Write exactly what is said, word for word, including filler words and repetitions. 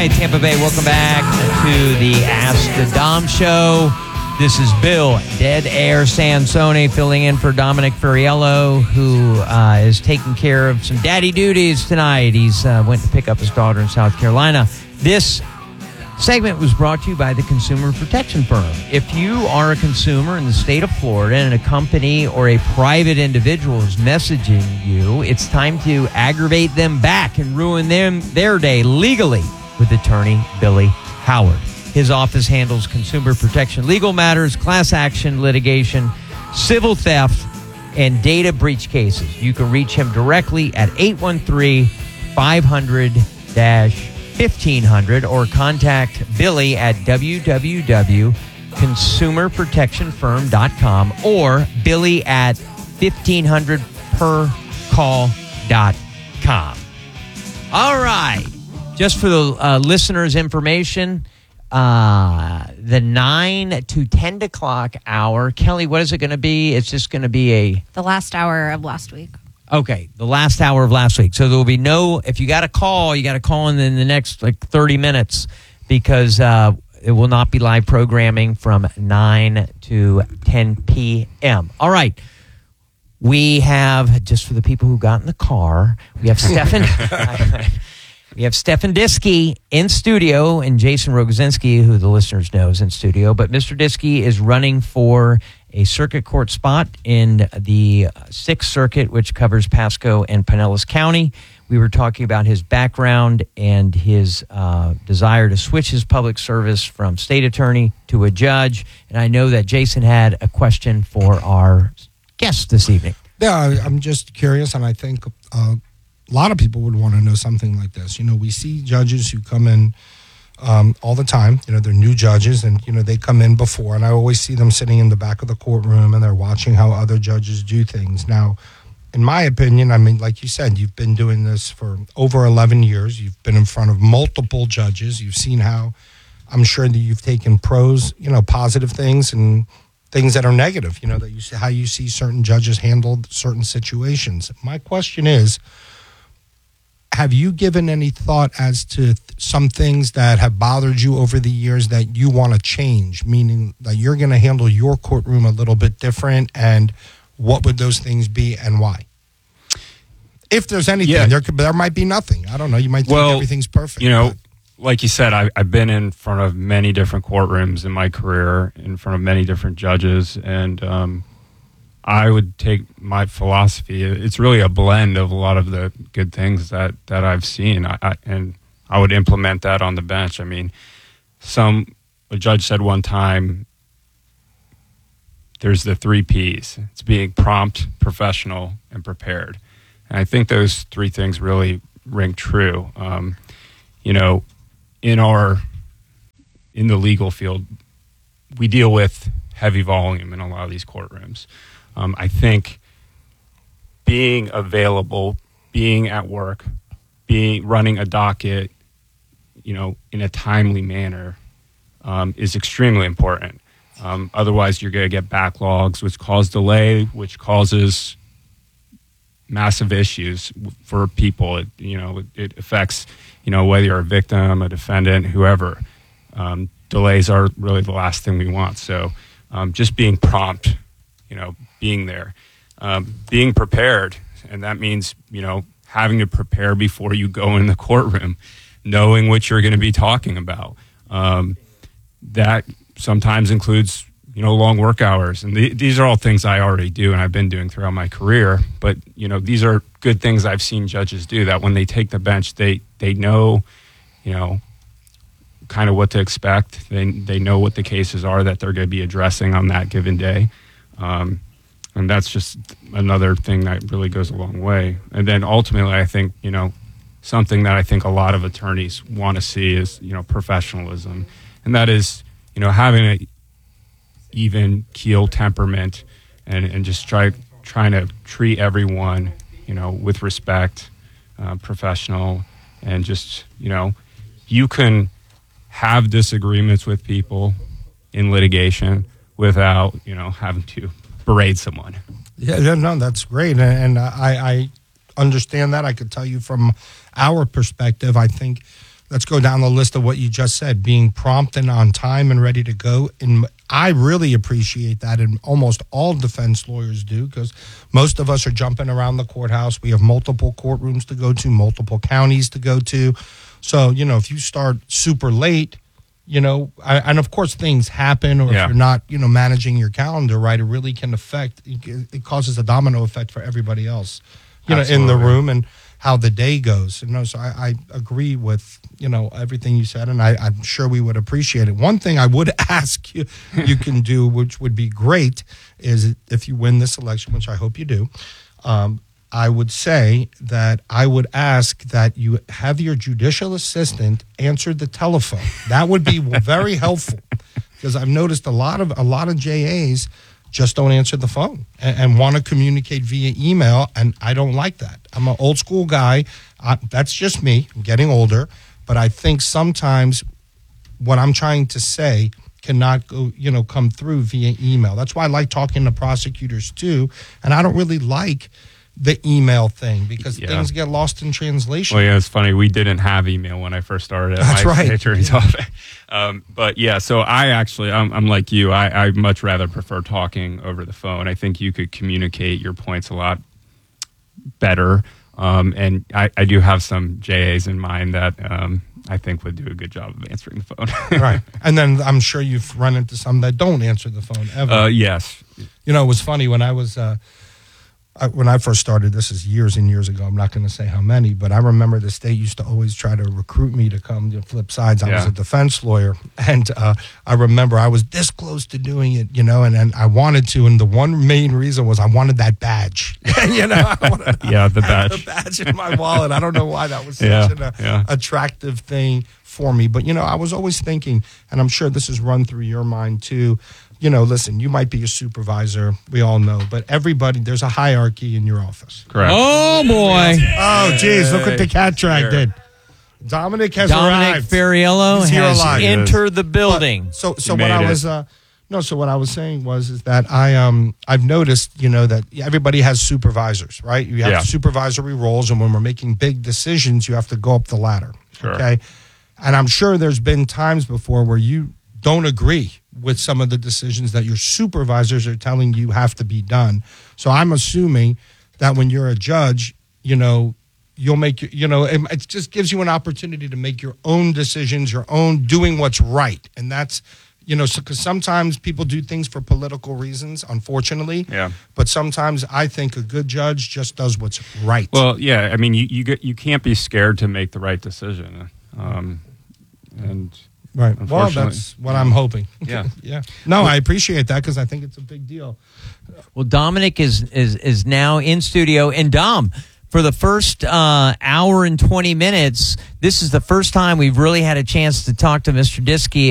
right, Tampa Bay, welcome back to the Ask the Dom Show. This is Bill Dead Air Sansone filling in for Dominic Ferriello, who uh, is taking care of some daddy duties tonight. He's uh, went to pick up his daughter in South Carolina. This segment was brought to you by the Consumer Protection Firm. If you are a consumer in the state of Florida and a company or a private individual is messaging you, it's time to aggravate them back and ruin them their day legally with attorney Billy Howard. His office handles consumer protection, legal matters, class action litigation, civil theft, and data breach cases. You can reach him directly at eight one three, five hundred, fifteen hundred or contact Billy at w w w dot consumer protection firm dot com or Billy at fifteen hundred per call dot com. All right. Just for the uh, listeners' information, uh, the nine to ten o'clock hour. Kelly, what is it going to be? It's just going to be a... The last hour of last week. Okay, the last hour of last week. So there will be no... If you got a call, you got to call in, in the next like thirty minutes because uh, it will not be live programming from nine to ten p.m. All right. We have, just for the people who got in the car, we have Stefan... We have Stefan Diskey in studio and Jason Rogozinski, who the listeners know is in studio. But Mister Diskey is running for a circuit court spot in the Sixth Circuit, which covers Pasco and Pinellas County. We were talking about his background and his uh, desire to switch his public service from state attorney to a judge. And I know that Jason had a question for our guest this evening. Yeah, I'm just curious, and I think... Uh, A lot of people would want to know something like this. You know, we see judges who come in um, all the time. You know, they're new judges, and, you know, they come in before, and I always see them sitting in the back of the courtroom, and they're watching how other judges do things. Now, in my opinion, I mean, like you said, you've been doing this for over eleven years. You've been in front of multiple judges. You've seen how, I'm sure that you've taken pros, you know, positive things and things that are negative, you know, that you see, how you see certain judges handle certain situations. My question is, have you given any thought as to th- some things that have bothered you over the years that you want to change, meaning that you're going to handle your courtroom a little bit different, and what would those things be and why? If there's anything, yeah. there could, there might be nothing. I don't know. You might think well, everything's perfect. You know, but. like you said, I, I've been in front of many different courtrooms in my career, in front of many different judges, and um, I would take my philosophy. It's really a blend of a lot of the good things that, that I've seen, I, I, and I would implement that on the bench. I mean, some a judge said one time, there's the three P's. It's being prompt, professional, and prepared. And I think those three things really ring true. Um, you know, in our in the legal field, we deal with heavy volume in a lot of these courtrooms. Um, I think being available, being at work, being running a docket, you know, in a timely manner um, is extremely important. Um, otherwise, you're going to get backlogs, which cause delay, which causes massive issues for people. It, you know, it, it affects, you know, whether you're a victim, a defendant, whoever. Um, delays are really the last thing we want. So um, just being prompt, you know, being there, um, being prepared. And that means, you know, having to prepare before you go in the courtroom, knowing what you're going to be talking about. Um, that sometimes includes, you know, long work hours. And the, these are all things I already do and I've been doing throughout my career. But, you know, these are good things I've seen judges do, that when they take the bench, they, they know, you know, kind of what to expect. They, they know what the cases are that they're going to be addressing on that given day. Um, and that's just another thing that really goes a long way. And then ultimately, I think, you know, something that I think a lot of attorneys want to see is, you know, professionalism. And that is, you know, having an even keel temperament and, and just try trying to treat everyone, you know, with respect, uh, professional, and just, you know, you can have disagreements with people in litigation without, you know, having to berate someone. Yeah, no, that's great. And, and I, I understand that. I could tell you from our perspective, I think let's go down the list of what you just said, being prompt and on time and ready to go. And I really appreciate that, and almost all defense lawyers do, because most of us are jumping around the courthouse. We have multiple courtrooms to go to, multiple counties to go to. So, you know, if you start super late, you know, I, and of course things happen, or Yeah. if you're not, you know, managing your calendar right, it really can affect, it causes a domino effect for everybody else, you know, in the Absolutely. room and how the day goes. You know, so I, I agree with, you know, everything you said, and I, I'm sure we would appreciate it. One thing I would ask you, you can do, which would be great, is if you win this election, which I hope you do, um, I would say that I would ask that you have your judicial assistant answer the telephone. That would be very helpful, because I've noticed a lot of a lot of J As just don't answer the phone and, and want to communicate via email, and I don't like that. I'm an old school guy. I, that's just me. I'm getting older, but I think sometimes what I'm trying to say cannot go, you know, come through via email. That's why I like talking to prosecutors too, and I don't really like the email thing, because Yeah. things get lost in translation. Well, yeah, it's funny. We didn't have email when I first started at That's my right. attorney's office. Um, but yeah, so I actually, I'm, I'm like you. I, I much rather prefer talking over the phone. I think you could communicate your points a lot better. Um, and I, I do have some J As in mind that um, I think would do a good job of answering the phone. Right. And then I'm sure you've run into some that don't answer the phone ever. Uh, yes. You know, it was funny when I was, uh, I, when I first started, this is years and years ago, I'm not going to say how many, but I remember the state used to always try to recruit me to come to flip sides. I was Yeah. a defense lawyer, and uh, I remember I was this close to doing it, you know, and, and I wanted to, and the one main reason was I wanted that badge. you know, I wanted, Yeah, the I had badge. a badge in my wallet. I don't know why that was such Yeah, an uh, yeah. attractive thing for me. But, you know, I was always thinking, and I'm sure this has run through your mind too, you know, listen, you might be a supervisor, we all know, but everybody, there's a hierarchy in your office. Correct. Oh, boy. Oh, geez, look what the cat track Here. did. Dominic has Dominic arrived. Ferriello He's here has alive. entered the building. So, so You what made I it. was, uh, no, so what I was saying was, is that I, um, I've noticed, you know, that everybody has supervisors, right? You have Yeah. supervisory roles, and when we're making big decisions, you have to go up the ladder. Sure. Okay. And I'm sure there's been times before where you don't agree with some of the decisions that your supervisors are telling you have to be done. So I'm assuming that when you're a judge, you know, you'll make, your- you know, it it just gives you an opportunity to make your own decisions, your own doing what's right. And that's, you know, because sometimes people do things for political reasons, unfortunately. Yeah. But sometimes I think a good judge just does what's right. Well, yeah. I mean, you you, get, you can't be scared to make the right decision. Um, and right. Well, unfortunately, that's what I'm hoping. Yeah. Yeah. No, I appreciate that, because I think it's a big deal. Well, Dominic is is is now in studio, and Dom, for the first uh, hour and twenty minutes, this is the first time we've really had a chance to talk to Mister Diskey